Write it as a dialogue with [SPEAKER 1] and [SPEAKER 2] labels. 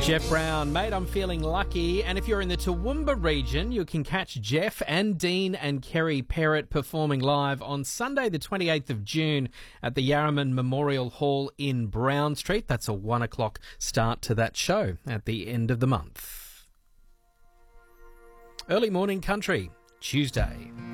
[SPEAKER 1] Jeff Brown, mate, I'm feeling lucky. And if you're in the Toowoomba region, you can catch Jeff and Dean and Kerry Perrott performing live on Sunday, the 28th of June at the Yarraman Memorial Hall in Brown Street. That's a 1 o'clock start to that show at the end of the month. Early morning country, Tuesday.